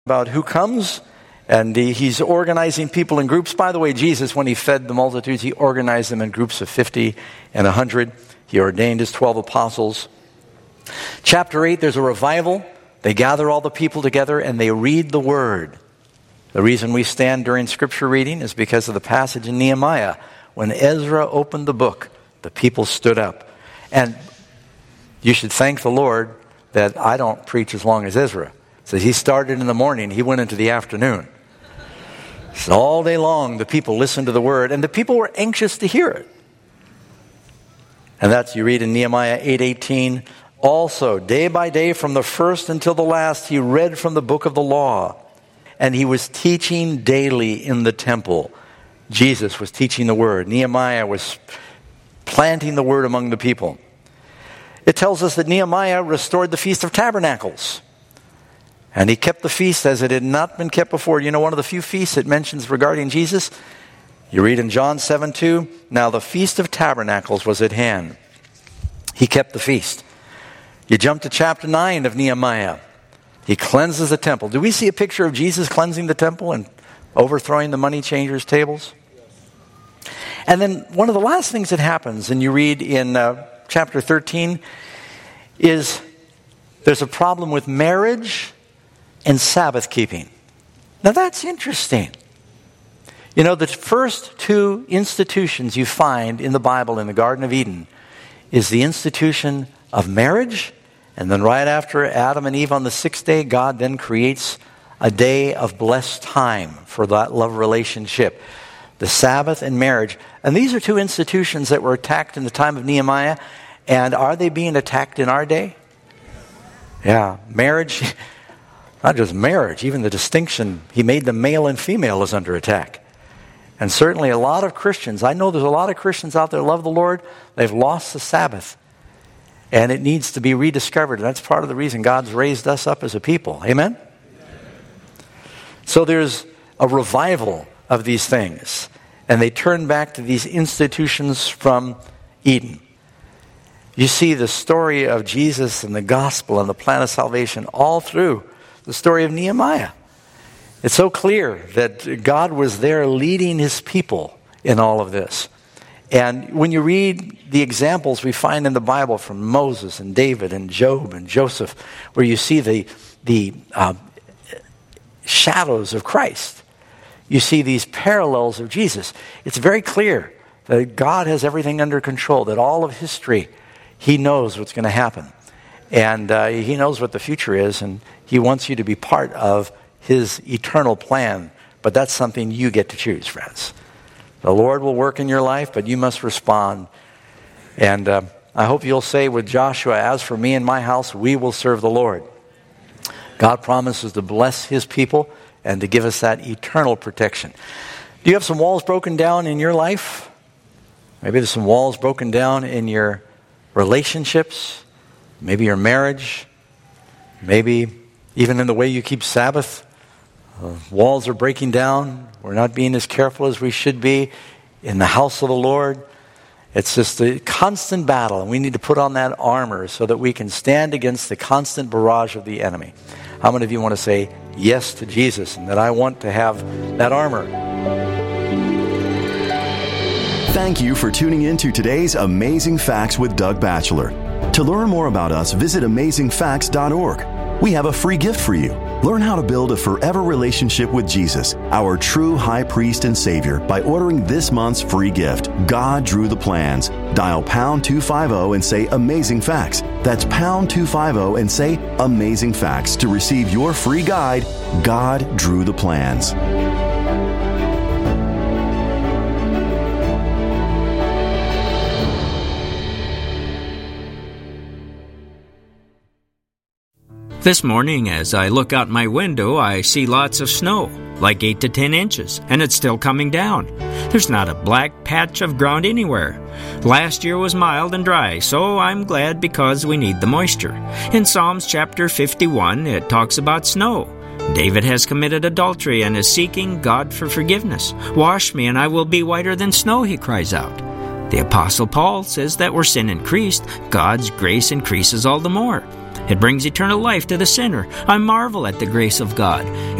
about who comes, and he's organizing people in groups. By the way, Jesus, when he fed the multitudes, he organized them in groups of 50 and 100. He ordained his 12 apostles. Chapter 8, there's a revival. They gather all the people together and they read the word. The reason we stand during scripture reading is because of the passage in Nehemiah. When Ezra opened the book, the people stood up. And you should thank the Lord that I don't preach as long as Ezra. So he started in the morning, he went into the afternoon. So all day long, the people listened to the word, and the people were anxious to hear it. And that's, you read in Nehemiah 8:18, also, day by day, from the first until the last, he read from the book of the law. And he was teaching daily in the temple. Jesus was teaching the word. Nehemiah was planting the word among the people. It tells us that Nehemiah restored the Feast of Tabernacles. And he kept the feast as it had not been kept before. You know, one of the few feasts it mentions regarding Jesus, you read in John 7:2, now the Feast of Tabernacles was at hand. He kept the feast. You jump to chapter 9 of Nehemiah. He cleanses the temple. Do we see a picture of Jesus cleansing the temple and overthrowing the money changers' tables? And then one of the last things that happens, and you read in chapter 13, is there's a problem with marriage and Sabbath keeping. Now that's interesting. You know, the first two institutions you find in the Bible in the Garden of Eden is the institution of marriage, and then right after Adam and Eve on the sixth day, God then creates a day of blessed time for that love relationship. The Sabbath and marriage. And these are two institutions that were attacked in the time of Nehemiah. And are they being attacked in our day? Yeah, marriage, not just marriage, even the distinction he made the male and female is under attack. And certainly a lot of Christians, I know there's a lot of Christians out there who love the Lord, they've lost the Sabbath. And it needs to be rediscovered. And that's part of the reason God's raised us up as a people. Amen? So there's a revival of these things. And they turn back to these institutions from Eden. You see the story of Jesus and the gospel and the plan of salvation all through the story of Nehemiah. It's so clear that God was there leading his people in all of this. And when you read the examples we find in the Bible from Moses and David and Job and Joseph, where you see the shadows of Christ, you see these parallels of Jesus. It's very clear that God has everything under control, that all of history, he knows what's going to happen. And he knows what the future is, and he wants you to be part of his eternal plan. But that's something you get to choose, friends. The Lord will work in your life, but you must respond. And I hope you'll say with Joshua, as for me and my house, we will serve the Lord. God promises to bless his people and to give us that eternal protection. Do you have some walls broken down in your life? Maybe there's some walls broken down in your relationships, maybe your marriage, maybe even in the way you keep Sabbath. Walls are breaking down. We're not being as careful as we should be in the house of the Lord. It's just a constant battle, and we need to put on that armor so that we can stand against the constant barrage of the enemy. How many of you want to say yes to Jesus and that I want to have that armor? Thank you for tuning in to today's Amazing Facts with Doug Batchelor. To learn more about us, visit AmazingFacts.org. We have a free gift for you. Learn how to build a forever relationship with Jesus, our true high priest and Savior, by ordering this month's free gift, God Drew the Plans. Dial pound 250 and say Amazing Facts. That's pound 250 and say Amazing Facts to receive your free guide, God Drew the Plans. This morning, as I look out my window, I see lots of snow, like 8 to 10 inches, and it's still coming down. There's not a black patch of ground anywhere. Last year was mild and dry, so I'm glad because we need the moisture. In Psalms chapter 51, it talks about snow. David has committed adultery and is seeking God for forgiveness. Wash me and I will be whiter than snow, he cries out. The Apostle Paul says that where sin increased, God's grace increases all the more. It brings eternal life to the sinner. I marvel at the grace of God.